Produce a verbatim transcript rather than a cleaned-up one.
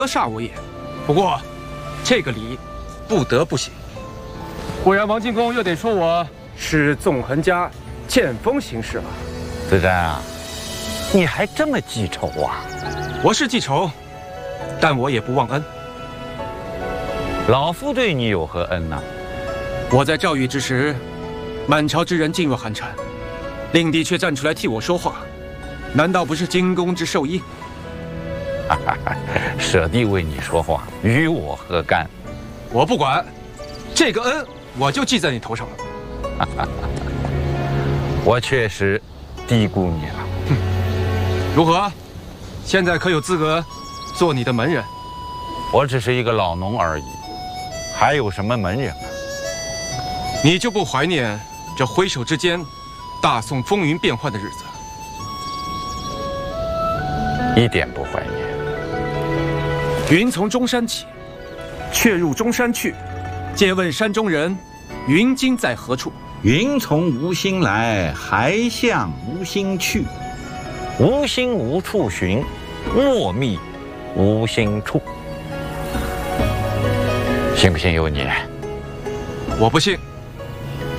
煞我也。不过，这个礼不得不行，不然王进公又得说我是纵横家见风行事了。 子瞻啊，你还这么记仇啊？ 我是记仇，但我也不忘恩。 老夫对你有何恩呢、啊？ 我在诏狱之时，满朝之人噤若寒蝉，令弟却站出来替我说话，难道不是惊弓之授意？ 舍弟为你说话，与我何干？ 我不管，这个恩我就记在你头上了。 我确实低估你了。 哼，如何？现在可有资格做你的门人？ 我只是一个老农而已，还有什么门人啊？ 你就不怀念这挥手之间，大宋风云变幻的日子？ 一点不怀念。 云从中山起，却入中山去。借问山中人，云今在何处？ 云从无心来，还向无心去。 无心无处寻，莫觅无心处。信不信由你。 我不信。